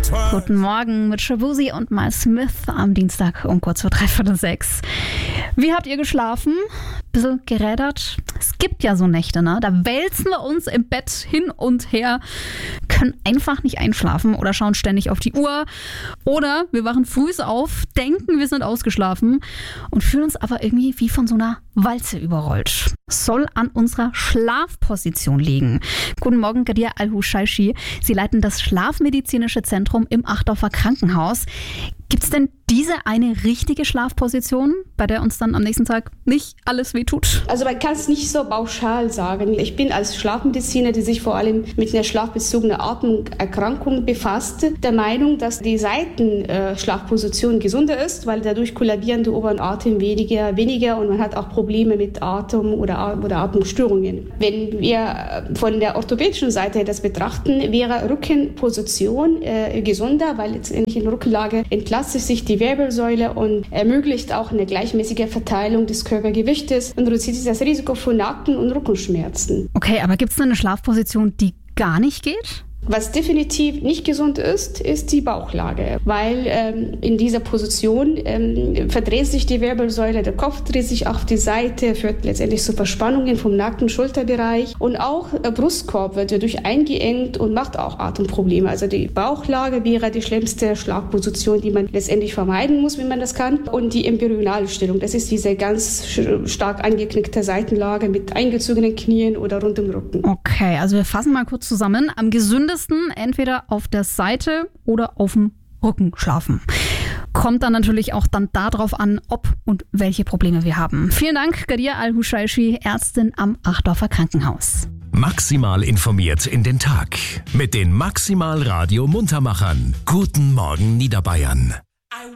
Guten Morgen mit Shabuzi und Miles Smith am Dienstag um kurz vor 5:45. Wie habt ihr geschlafen? Bisschen gerädert? Es gibt ja so Nächte, ne? Da wälzen wir uns im Bett hin und her, können einfach nicht einschlafen oder schauen ständig auf die Uhr. Oder wir wachen früh auf, denken, wir sind ausgeschlafen und fühlen uns aber irgendwie wie von so einer Walze überrollt. Soll an unserer Schlafposition liegen. Guten Morgen, Gadia Al-Hushaishi. Sie leiten das Schlafmedizinische Zentrum im Achdorfer Krankenhaus. Gibt es denn diese eine richtige Schlafposition, bei der uns dann am nächsten Tag nicht alles wehtut? Also man kann es nicht so pauschal sagen. Ich bin als Schlafmediziner, die sich vor allem mit einer schlafbezogenen Atemerkrankung befasst, der Meinung, dass die Seitenschlafposition gesunder ist, weil dadurch kollabieren die oberen Atem weniger und man hat auch Probleme mit Atem oder Atemstörungen. Wenn wir von der orthopädischen Seite her das betrachten, wäre Rückenposition gesunder, weil letztendlich in Rückenlage entlastet sich die Wirbelsäule und ermöglicht auch eine gleichmäßige Verteilung des Körpergewichtes und reduziert das Risiko von Nacken- und Rückenschmerzen. Okay, aber gibt es eine Schlafposition, die gar nicht geht? Was definitiv nicht gesund ist, ist die Bauchlage, weil in dieser Position verdreht sich die Wirbelsäule, der Kopf dreht sich auf die Seite, führt letztendlich zu Verspannungen vom Nacken-Schulterbereich und auch Brustkorb wird dadurch eingeengt und macht auch Atemprobleme. Also die Bauchlage wäre die schlimmste Schlafposition, die man letztendlich vermeiden muss, wenn man das kann. Und die embryonale Stellung, das ist diese ganz stark angeknickte Seitenlage mit eingezogenen Knien oder rund im Rücken. Okay, also wir fassen mal kurz zusammen. Am gesündesten entweder auf der Seite oder auf dem Rücken schlafen. Kommt dann natürlich auch dann darauf an, ob und welche Probleme wir haben. Vielen Dank, Gadia Al-Hushaishi, Ärztin am Achdorfer Krankenhaus. Maximal informiert in den Tag mit den Maximal Radio Muntermachern. Guten Morgen Niederbayern.